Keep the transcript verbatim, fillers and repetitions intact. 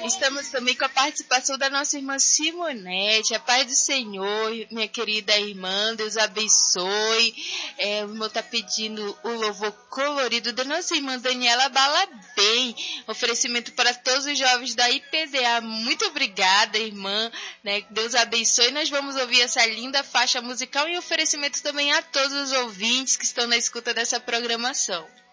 Estamos também com a participação da nossa irmã Simonete. A paz do Senhor, minha querida irmã, Deus abençoe. É, o irmão está pedindo o louvor colorido da nossa irmã Daniela Balabem. Oferecimento para todos os jovens da I P D A. Muito obrigada, irmã. Né? Deus abençoe. Nós vamos ouvir essa linda faixa musical e oferecimento também a todos os ouvintes que estão na escuta dessa programação.